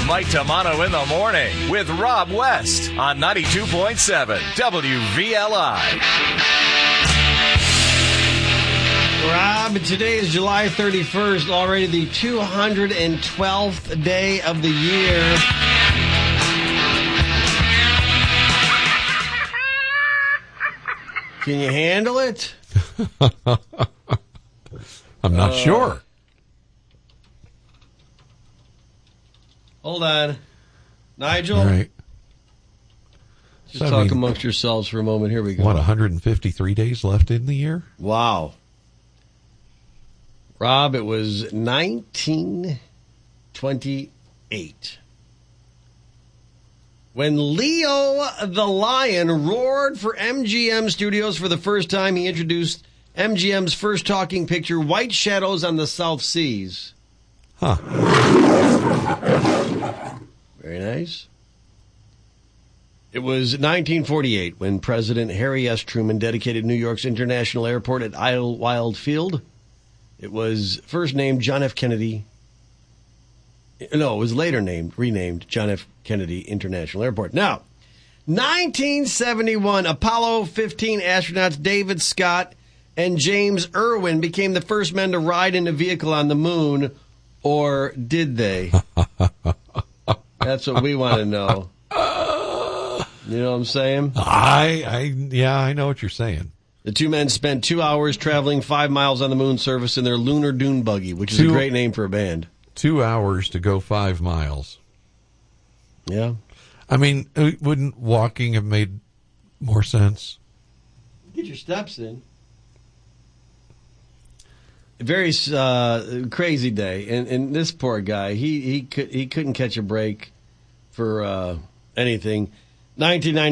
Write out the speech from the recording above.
Mike Tamano in the morning with Rob West on 92.7 WVLI. Rob, today is July 31st, already the 212th day of the year. Can you handle it? I'm not sure. Hold on. Nigel? All right. Just talk amongst yourselves for a moment. Here we go. What, 153 days left in the year? Wow. Rob, it was 1928. When Leo the Lion roared for MGM Studios for the first time, he introduced MGM's first talking picture, White Shadows on the South Seas. Huh. Very nice. It was 1948 when President Harry S. Truman dedicated New York's International Airport at Idlewild Field. It was first named John F. Kennedy. No, it was later renamed John F. Kennedy International Airport. Now, 1971, Apollo 15 astronauts David Scott and James Irwin became the first men to ride in a vehicle on the moon. Or did they? That's what we want to know. You know what I'm saying? I know what you're saying. The two men spent 2 hours traveling 5 miles on the moon surface in their lunar dune buggy, which is a great name for a band. 2 hours to go 5 miles. Yeah. I mean, wouldn't walking have made more sense? Get your steps in. A very crazy day, and this poor guy, he couldn't catch a break for anything. 1990.